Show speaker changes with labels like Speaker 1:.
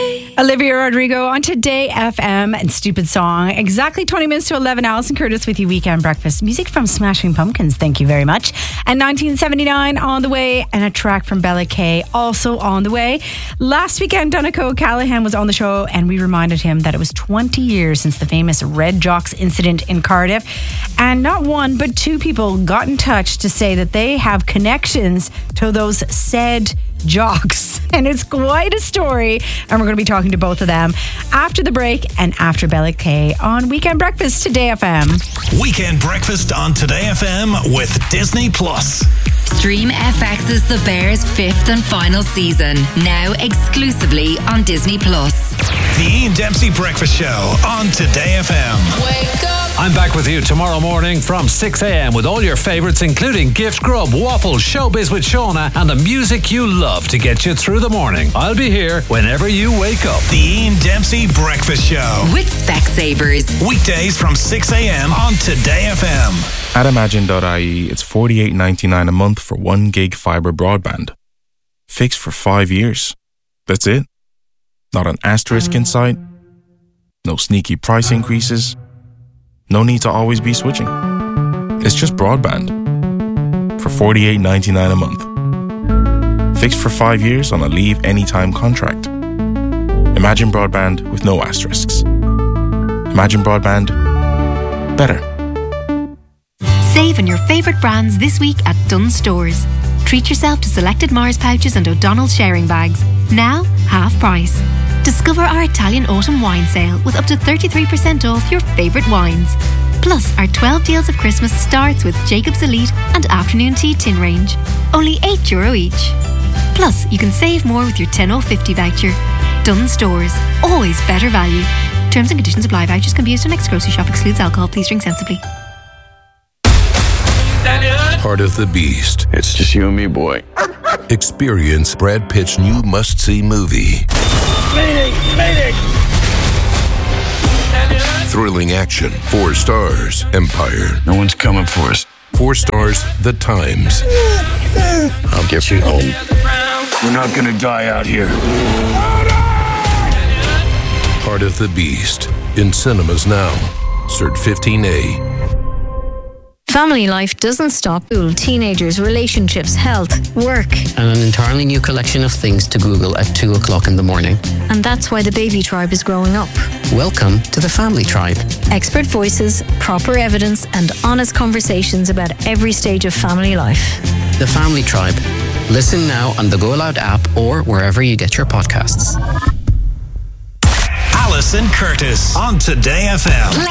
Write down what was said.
Speaker 1: Olivia Rodrigo on Today FM and Stupid Song. Exactly 20 minutes to 11. Alison Curtis with you, Weekend Breakfast. Music from Smashing Pumpkins, thank you very much. And 1979 on the way, and a track from Bella Kay also on the way. Last weekend, Donncha O'Callaghan was on the show, and we reminded him that it was 20 years since the famous Red Jocks incident in Cardiff. And not one, but two people got in touch to say that they have connections to those said jocks, and it's quite a story, and we're going to be talking to both of them after the break and after Bella Kay on Weekend Breakfast Today FM.
Speaker 2: Weekend Breakfast on Today FM with Disney Plus.
Speaker 3: Stream FX's The Bears' fifth and final season, now exclusively on Disney Plus.
Speaker 2: The Ian Dempsey Breakfast Show on Today FM.
Speaker 3: Wake up!
Speaker 4: I'm back with you tomorrow morning from 6 a.m. with all your favourites, including Gift Grub, Waffles, Showbiz with Shauna, and the music you love to get you through the morning. I'll be here whenever you wake up.
Speaker 2: The Ian Dempsey Breakfast Show
Speaker 3: with Specsavers.
Speaker 2: Weekdays from 6 a.m. on Today FM.
Speaker 5: At Imagine.ie, it's $48.99 a month for 1 gig fibre broadband. Fixed for 5 years. That's it. Not an asterisk in sight. No sneaky price increases. No need to always be switching. It's just broadband for $48.99 a month. Fixed for 5 years on a leave anytime contract. Imagine broadband with no asterisks. Imagine broadband. Better.
Speaker 6: Save on your favourite brands this week at Dunnes Stores. Treat yourself to selected Mars pouches and O'Donnell's sharing bags. Now, half price. Discover our Italian autumn wine sale with up to 33% off your favourite wines. Plus, our 12 deals of Christmas starts with Jacob's Elite and Afternoon Tea tin range. Only €8 each. Plus, you can save more with your 10/50 voucher. Dunnes Stores. Always better value. Terms and conditions apply. Vouchers can be used on next grocery shop. Excludes alcohol. Please drink sensibly.
Speaker 7: Part of the Beast.
Speaker 8: It's just you and me, boy.
Speaker 7: Experience Brad Pitt's new must-see movie.
Speaker 8: Mayday!
Speaker 7: Thrilling action. 4 stars. Empire.
Speaker 8: No one's coming for us.
Speaker 7: 4 stars. The Times.
Speaker 8: I'll get you home. We're not gonna die out here.
Speaker 7: Part of the Beast. In cinemas now. Cert 15A.
Speaker 9: Family life doesn't stop. Teenagers, relationships, health, work.
Speaker 10: And an entirely new collection of things to Google at 2 o'clock in the morning.
Speaker 9: And that's why the baby tribe is growing up.
Speaker 10: Welcome to the Family Tribe.
Speaker 9: Expert voices, proper evidence, and honest conversations about every stage of family life.
Speaker 10: The Family Tribe. Listen now on the Go Loud app or wherever you get your podcasts.
Speaker 2: Alison Curtis on Today FM.